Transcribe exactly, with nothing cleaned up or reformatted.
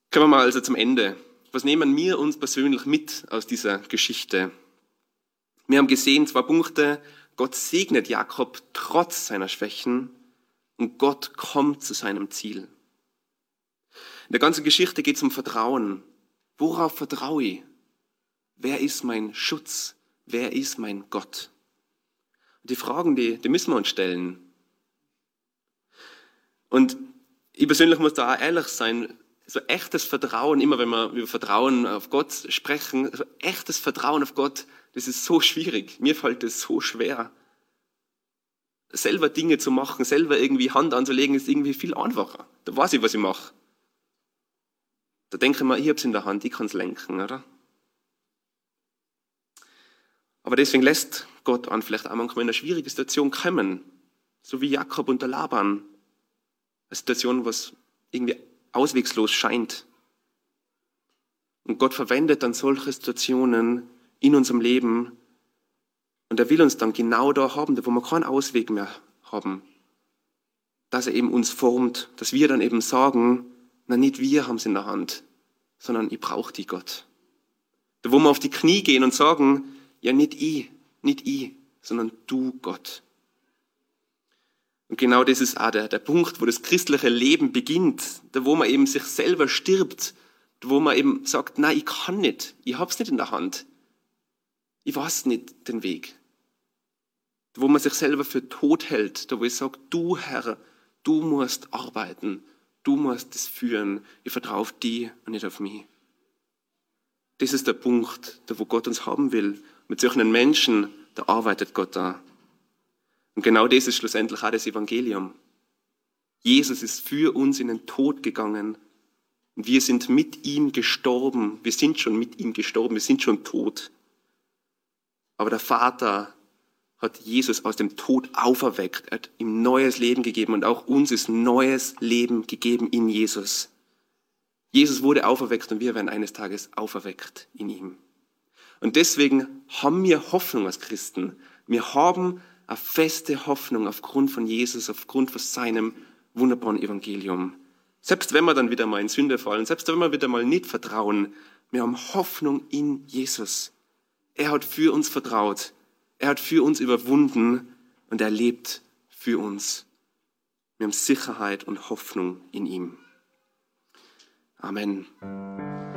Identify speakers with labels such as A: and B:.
A: Kommen wir mal also zum Ende. Was nehmen wir uns persönlich mit aus dieser Geschichte? Wir haben gesehen, zwei Punkte. Gott segnet Jakob trotz seiner Schwächen und Gott kommt zu seinem Ziel. In der ganzen Geschichte geht es um Vertrauen. Worauf vertraue ich? Wer ist mein Schutz? Wer ist mein Gott? Und die Fragen, die, die müssen wir uns stellen. Und ich persönlich muss da auch ehrlich sein, so echtes Vertrauen, immer wenn wir über Vertrauen auf Gott sprechen, so echtes Vertrauen auf Gott, das ist so schwierig. Mir fällt es so schwer. Selber Dinge zu machen, selber irgendwie Hand anzulegen, ist irgendwie viel einfacher. Da weiß ich, was ich mache. Da denke ich mir, ich habe es in der Hand, ich kann es lenken, oder? Aber deswegen lässt Gott an vielleicht auch manchmal in eine schwierige Situation kommen. So wie Jakob und der Laban. Eine Situation, was irgendwie auswegslos scheint. Und Gott verwendet dann solche Situationen in unserem Leben. Und er will uns dann genau da haben, wo wir keinen Ausweg mehr haben. Dass er eben uns formt, dass wir dann eben sagen, na nicht wir haben es in der Hand, sondern ich brauche die Gott. Da wo wir auf die Knie gehen und sagen, ja nicht ich, nicht ich, sondern du Gott. Und genau das ist auch der, der Punkt, wo das christliche Leben beginnt, da wo man eben sich selber stirbt, da wo man eben sagt, nein, ich kann nicht, ich hab's nicht in der Hand, ich weiß nicht den Weg. Da wo man sich selber für tot hält, da wo ich sage, du Herr, du musst arbeiten, du musst es führen, ich vertraue auf dich und nicht auf mich. Das ist der Punkt, da wo Gott uns haben will. Mit solchen Menschen, da arbeitet Gott da. Und genau das ist schlussendlich auch das Evangelium. Jesus ist für uns in den Tod gegangen und wir sind mit ihm gestorben. Wir sind schon mit ihm gestorben, wir sind schon tot. Aber der Vater hat Jesus aus dem Tod auferweckt, er hat ihm neues Leben gegeben und auch uns ist neues Leben gegeben in Jesus. Jesus wurde auferweckt und wir werden eines Tages auferweckt in ihm. Und deswegen haben wir Hoffnung als Christen. Wir haben eine feste Hoffnung aufgrund von Jesus, aufgrund von seinem wunderbaren Evangelium. Selbst wenn wir dann wieder mal in Sünde fallen, selbst wenn wir wieder mal nicht vertrauen, wir haben Hoffnung in Jesus. Er hat für uns vertraut. Er hat für uns überwunden und er lebt für uns. Wir haben Sicherheit und Hoffnung in ihm. Amen.